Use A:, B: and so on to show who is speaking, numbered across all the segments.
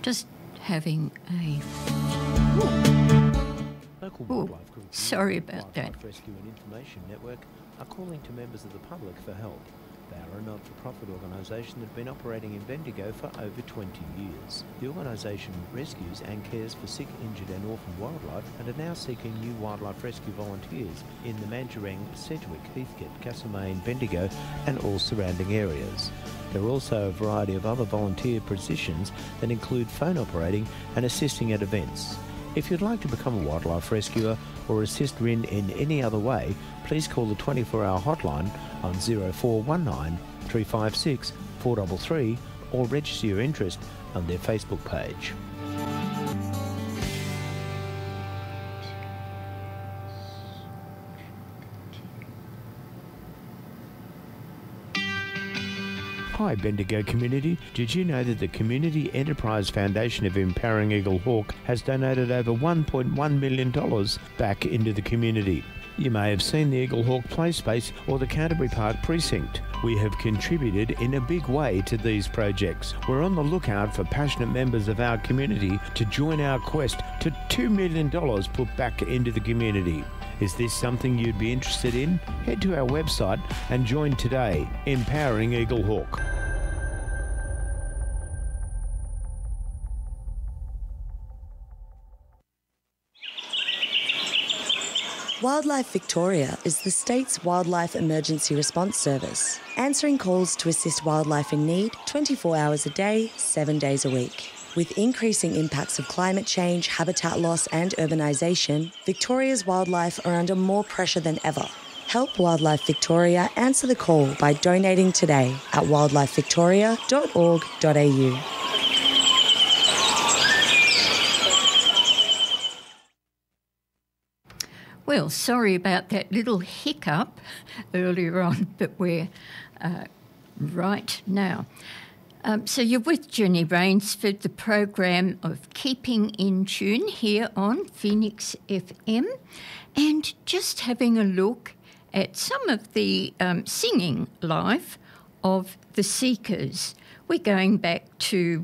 A: Just having a...
B: Local
A: Ooh,
B: wildlife groups,
A: sorry about that.
B: Wildlife Rescue and Information Network, are calling to members of the public for help. They are a not-for-profit organisation that have been operating in Bendigo for over 20 years. The organisation rescues and cares for sick, injured and orphaned wildlife and are now seeking new wildlife rescue volunteers in the Mandurang, Sedgwick, Heathcote, Castlemaine, Bendigo and all surrounding areas. There are also a variety of other volunteer positions that include phone operating and assisting at events. If you'd like to become a wildlife rescuer or assist RIN in any other way, please call the 24-hour hotline on 0419 356 433 or register your interest on their Facebook page. Hi Bendigo community, did you know that the Community Enterprise Foundation of Empowering Eagle Hawk has donated over $1.1 million back into the community? You may have seen the Eagle Hawk play space or the Canterbury Park precinct. We have contributed in a big way to these projects. We're on the lookout for passionate members of our community to join our quest to $2 million put back into the community. Is this something you'd be interested in? Head to our website and join today, Empowering Eagle Hawk.
C: Wildlife Victoria is the state's wildlife emergency response service, answering calls to assist wildlife in need 24 hours a day, 7 days a week. With increasing impacts of climate change, habitat loss and urbanisation, Victoria's wildlife are under more pressure than ever. Help Wildlife Victoria answer the call by donating today at wildlifevictoria.org.au.
A: Well, sorry about that little hiccup earlier on, but we're right now. So you're with Jenny Rainsford, the program of Keeping in Tune here on Phoenix FM, and just having a look at some of the singing life of the Seekers. We're going back to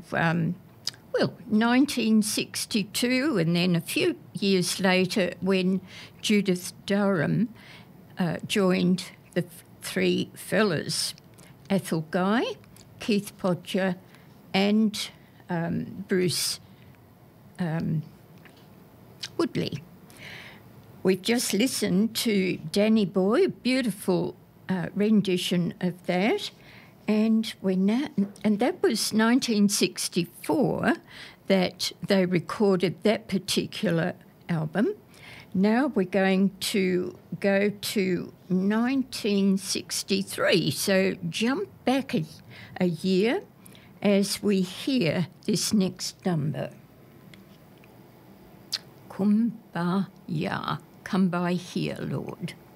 A: 1962, and then a few years later when Judith Durham joined the three fellas, Ethel Guy, Keith Podger and Bruce Woodley. We've just listened to Danny Boy, a beautiful rendition of that. And that was 1964 that they recorded that particular album. Now we're going to go to 1963. So jump back a year as we hear this next number. Kumbaya, come by here, Lord.